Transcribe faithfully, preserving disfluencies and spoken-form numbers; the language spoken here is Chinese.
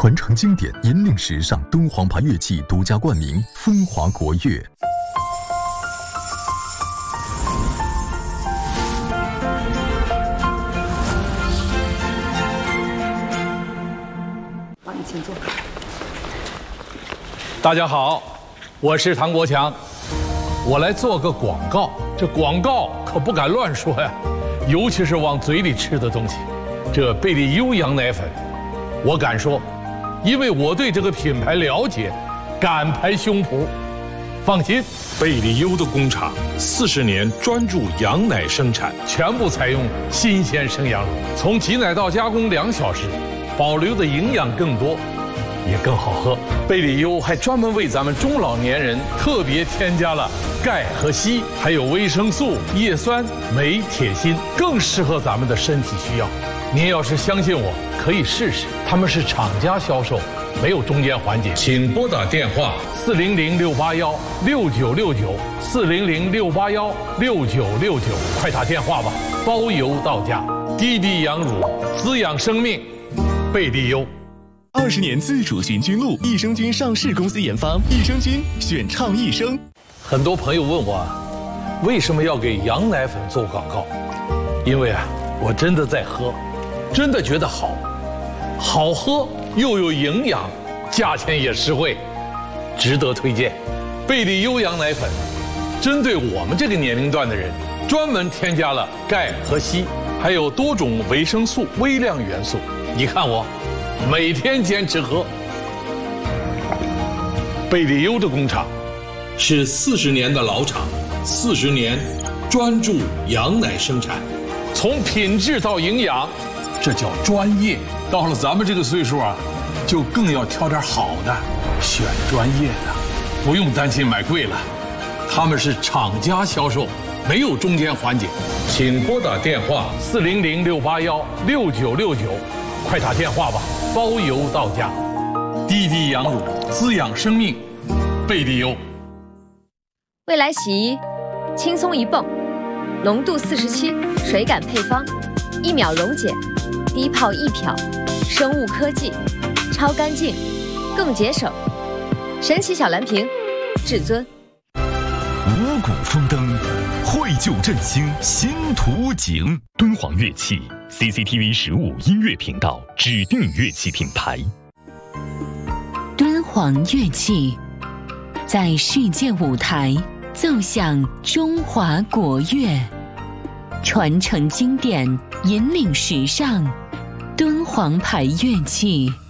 传承经典，引领时尚，敦煌牌乐器独家冠名，风华国乐。 好，你请坐。 大家好，我是唐国强，我来做个广告。这广告可不敢乱说呀，尤其是往嘴里吃的东西。这贝利优羊奶粉，我敢说，因为我对这个品牌了解，敢拍胸脯。放心， 贝利优的工厂四十年专注羊奶生产， 全部采用新鲜生羊乳，从挤奶到加工两小时，保留的营养更多，也更好喝。贝利优还专门为咱们中老年人特别添加了钙和硒，还有维生素、叶酸、镁、铁、锌，更适合咱们的身体需要。您要是相信我，可以试试。他们是厂家销售，没有中间环节。 请拨打电话四零零六八幺六九六九四零零六八幺六九六九，快打电话吧，包邮到家。滴滴羊乳，滋养生命，贝利优。 二十年自主寻菌露，益生菌上市公司研发，益生菌选倡益生。 很多朋友问我，为什么要给羊奶粉做广告？因为啊，我真的在喝，真的觉得好，好喝又有营养，价钱也实惠，值得推荐。贝利优羊奶粉，针对我们这个年龄段的人，专门添加了钙和硒，还有多种维生素、微量元素。你看我，每天坚持喝。贝利优的工厂是四十年的老厂，四十年专注羊奶生产， 从品质到营养，这叫专业。到了咱们这个岁数啊，就更要挑点好的，选专业的，不用担心买贵了。他们是厂家销售，没有中间环节。 请拨打电话四零零六八幺六九六九，快打电话吧，包邮到家。滴滴羊乳，滋养生命，贝利优。 未来洗衣，轻松一泵，浓度四十七，水感配方，一秒溶解，低泡一漂，生物科技，超干净，更节省。神奇小蓝瓶，至尊。 五谷丰登，绘就振兴新图景。敦煌乐器 C C T V 十五音乐频道指定乐器品牌。 敦煌乐器在世界舞台奏响中华国乐，传承经典，引领时尚。敦煌牌乐器。